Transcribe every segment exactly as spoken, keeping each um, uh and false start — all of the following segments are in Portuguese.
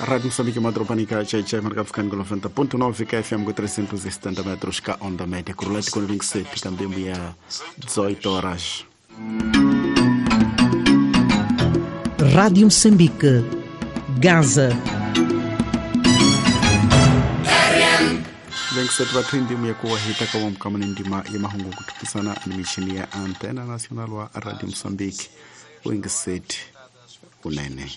Rádio Moçambique Madropanica Chai marca ficando com noventa ponto nove K F M com trezentos e setenta metros cá onda média Corulete com vinte e sete também é dezoito horas. Rádio Moçambique Gaza vinte e sete batindi mia kuwa hita kama mkamani ndima ya mahungu kutukisana animishini ya Antena Nacional wa Rádio Moçambique vinte e sete unene.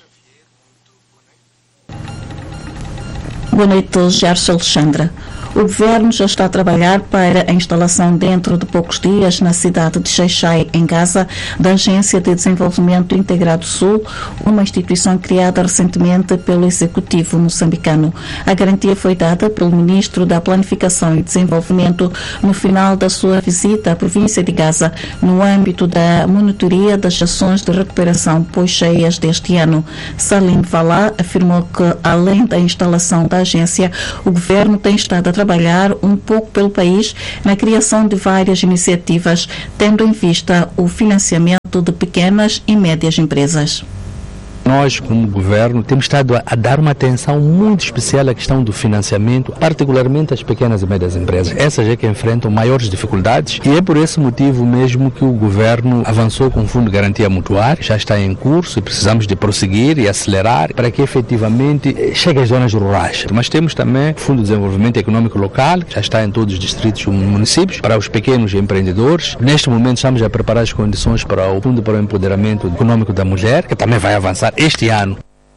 Boa noite, Gerson Alexandra. O governo já está a trabalhar para a instalação dentro de poucos dias na cidade de Xai-Xai, em Gaza, da Agência de Desenvolvimento Integrado Sul, uma instituição criada recentemente pelo Executivo moçambicano. A garantia foi dada pelo Ministro da Planificação e Desenvolvimento no final da sua visita à província de Gaza, no âmbito da monitoria das ações de recuperação pós-cheias deste ano. Salim Valá afirmou que, além da instalação da agência, o governo tem estado a trabalhar um pouco pelo país na criação de várias iniciativas, tendo em vista o financiamento de pequenas e médias empresas. Nós, como governo, temos estado a, a dar uma atenção muito especial à questão do financiamento, particularmente às pequenas e médias empresas. Essas é que enfrentam maiores dificuldades e é por esse motivo mesmo que o governo avançou com o Fundo de Garantia Mutuária, já está em curso e precisamos de prosseguir e acelerar para que efetivamente chegue às zonas rurais. Mas temos também o Fundo de Desenvolvimento Econômico Local, que já está em todos os distritos e municípios, para os pequenos empreendedores. Neste momento estamos a preparar as condições para o Fundo para o Empoderamento Econômico da Mulher, que também vai avançar este ano.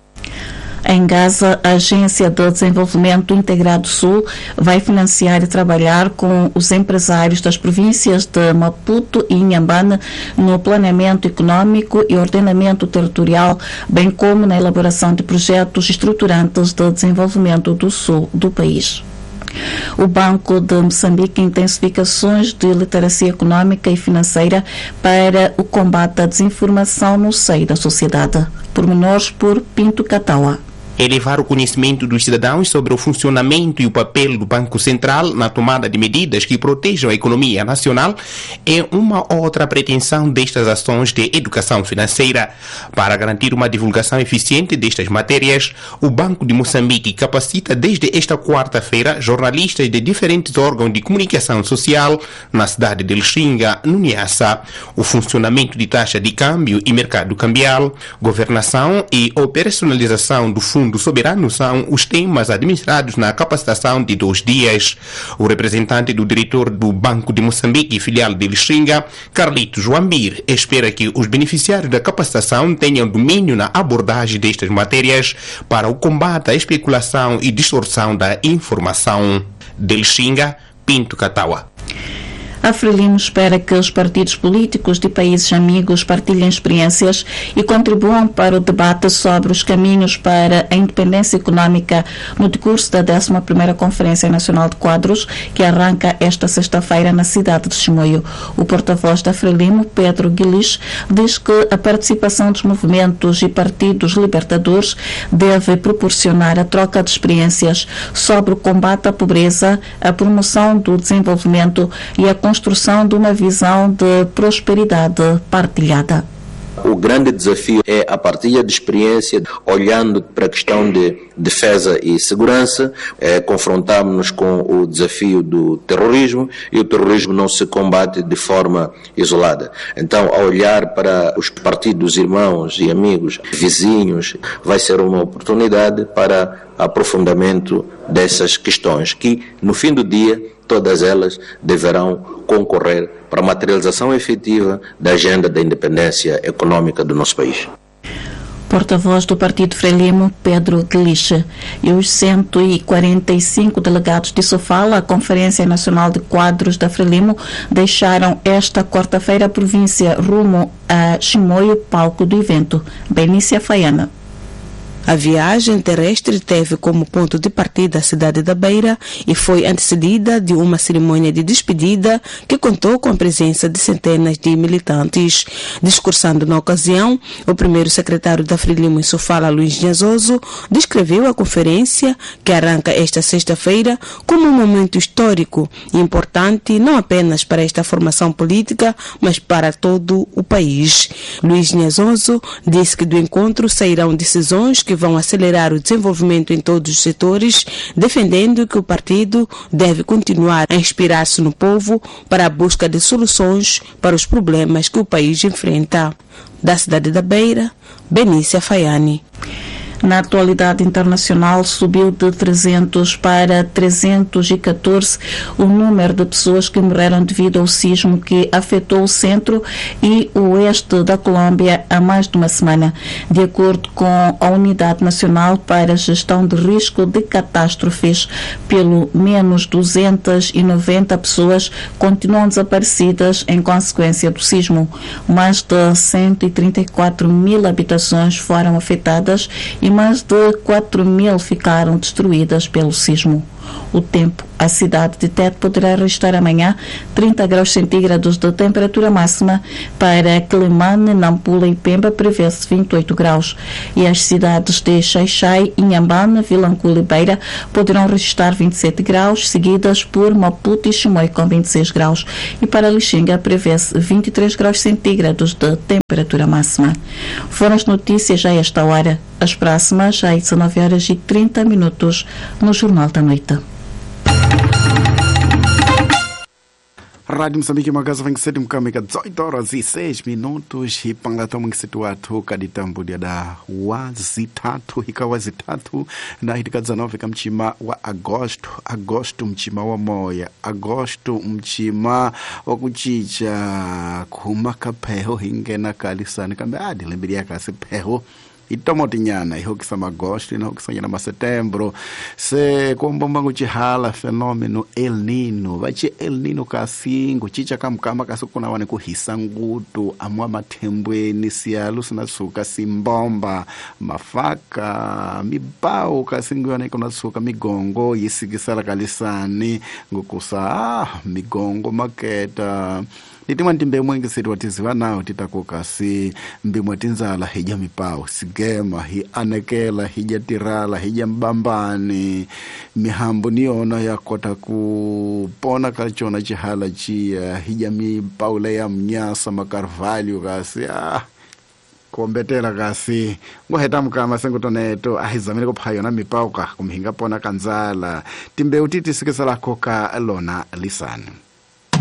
Em Gaza, a Agência de Desenvolvimento Integrado Sul vai financiar e trabalhar com os empresários das províncias de Maputo e Inhambane no planeamento econômico e ordenamento territorial, bem como na elaboração de projetos estruturantes de desenvolvimento do sul do país. O Banco de Moçambique intensifica ações de literacia econômica e financeira para o combate à desinformação no seio da sociedade. Pormenores por Pinto Cataua. Elevar o conhecimento dos cidadãos sobre o funcionamento e o papel do Banco Central na tomada de medidas que protejam a economia nacional é uma outra pretensão destas ações de educação financeira. Para garantir uma divulgação eficiente destas matérias, o Banco de Moçambique capacita desde esta quarta-feira jornalistas de diferentes órgãos de comunicação social na cidade de Lixinga, no Niassa. O funcionamento de taxa de câmbio e mercado cambial, governação e operacionalização do Fundo do Soberano são os temas administrados na capacitação de dois dias. O representante do diretor do Banco de Moçambique, filial de Lixinga, Carlito Joambir, espera que os beneficiários da capacitação tenham domínio na abordagem destas matérias para o combate à especulação e distorção da informação. De Lixinga, Pinto Cataua. A Frelimo espera que os partidos políticos de países amigos partilhem experiências e contribuam para o debate sobre os caminhos para a independência econômica no decurso da décima primeira Conferência Nacional de Quadros, que arranca esta sexta-feira na cidade de Chimoio. O porta-voz da Frelimo, Pedro Guilis, diz que a participação dos movimentos e partidos libertadores deve proporcionar a troca de experiências sobre o combate à pobreza, a promoção do desenvolvimento e a construção de uma visão de prosperidade partilhada. O grande desafio é a partilha de experiência, olhando para a questão de defesa e segurança. É, confrontamos-nos com o desafio do terrorismo, e o terrorismo não se combate de forma isolada. Então, ao olhar para os partidos irmãos e amigos, vizinhos, vai ser uma oportunidade para aprofundamento dessas questões, que, no fim do dia, todas elas deverão concorrer para a materialização efetiva da agenda da independência econômica do nosso país. Porta-voz do Partido Frelimo, Pedro Guiliche, e os cento e quarenta e cinco delegados de Sofala, a Conferência Nacional de Quadros da Frelimo, deixaram esta quarta-feira a província rumo a Chimoio, palco do evento. Benícia Faiana. A viagem terrestre teve como ponto de partida a cidade da Beira e foi antecedida de uma cerimônia de despedida que contou com a presença de centenas de militantes. Discursando na ocasião, o primeiro secretário da Frelimo em Sofala, Luiz Nhazoso, descreveu a conferência, que arranca esta sexta-feira, como um momento histórico e importante não apenas para esta formação política, mas para todo o país. Luiz Nhazoso disse que do encontro sairão decisões que que vão acelerar o desenvolvimento em todos os setores, defendendo que o partido deve continuar a inspirar-se no povo para a busca de soluções para os problemas que o país enfrenta. Da cidade da Beira, Benícia Faiani. Na atualidade internacional, subiu de trezentos para trezentos e catorze o número de pessoas que morreram devido ao sismo que afetou o centro e o oeste da Colômbia há mais de uma semana. De acordo com a Unidade Nacional para a Gestão de Risco de Catástrofes, pelo menos duzentas e noventa pessoas continuam desaparecidas em consequência do sismo. Mais de cento e trinta e quatro mil habitações foram afetadas e mais de quatro mil ficaram destruídas pelo sismo. O tempo, a cidade de Tete poderá registrar amanhã trinta graus centígrados de temperatura máxima. Para Quelimane, Nampula e Pemba prevê-se vinte e oito graus. E as cidades de Xai-Xai, Inhambane, Vilanculo e Beira poderão registrar vinte e sete graus, seguidas por Maputo e Chimoio com vinte e seis graus. E para Lixinga prevê-se vinte e três graus centígrados de temperatura máxima. Foram as notícias a esta hora. As próximas às dezenove horas e trinta minutos no Jornal da Noite. Rádio Moçambique, magazo vem ser mkamika dezoito horas e seis minutos e pangatamo ngisituatu kaditambu dia da wazitatu hika wazitatu na hitika dezenove mchima wa agosto agosto mchima wa moya agosto mchima wa kuchicha kumaka peho hingena kalisani kambe adi lembiria kasi peho itomotinyana ihokisama agosto ihokisanya na setembro se kombomba kuchihala fenomeno El Nino vachi El Nino kasingu chicha kamkama kasukuna wane kuhisa ngutu amwa matembweni sialu sinasuka simbomba mafaka mibao kasingu wane kunasuka migongo yisikisala kalisani ngukusa ah, migongo maketa nitimwa ntimbe mwengi siri watiziwa nao titakuka si mbimwe tinzala hija mipao sigema hi anekela hija tirala hija mbambani mihambu niona ya kota kupona kachona chihala chia hija mipaule ya mnyasa makarvalio kasi ah kuombetela kasi ngoheta mkama sengutoneto ahizamile kuphayo na mipauka kumhinga pona kanzala timbe utiti sikisala koka lona lisani.